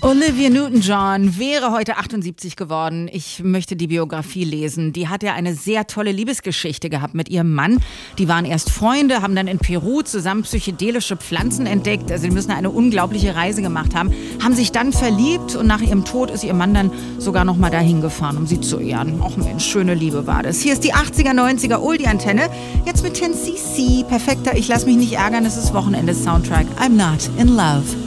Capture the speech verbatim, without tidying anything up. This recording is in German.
Olivia Newton-John wäre heute achtundsiebzig geworden. Ich möchte die Biografie lesen. Die hat ja eine sehr tolle Liebesgeschichte gehabt mit ihrem Mann. Die waren erst Freunde, haben dann in Peru zusammen psychedelische Pflanzen entdeckt. Also die müssen eine unglaubliche Reise gemacht haben. Haben sich dann verliebt und nach ihrem Tod ist ihr Mann dann sogar noch mal dahin gefahren, um sie zu ehren. Och Mensch, schöne Liebe war das. Hier ist die achtziger, neunziger Oldie-Antenne. Jetzt mit ten C C. Perfekter Ich lass mich nicht ärgern. Es ist Wochenende-Soundtrack. I'm not in love.